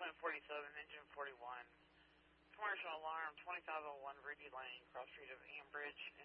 Plant 47, Engine 41. Commercial alarm, 2501 Ruby Lane, cross street of Ambridge